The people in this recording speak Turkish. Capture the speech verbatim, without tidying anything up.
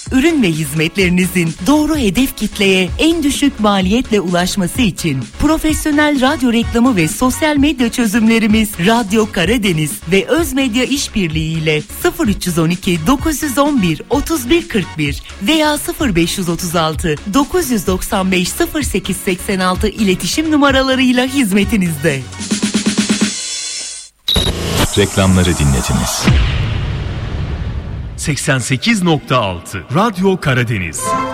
ürün ve hizmetlerinizin doğru hedef kitleye en düşük maliyetle ulaşması için profesyonel radyo reklamı ve sosyal medya çözümlerimiz Radyo Karadeniz ve Özmedya İşbirliği ile sıfır üç on iki dokuz on bir otuz bir kırk bir veya sıfır beş otuz altı dokuz doksan beş sıfır sekiz seksen altı iletişim numaralarıyla hizmetinizde. Reklamları dinlediniz. seksen sekiz nokta altı Radyo Karadeniz.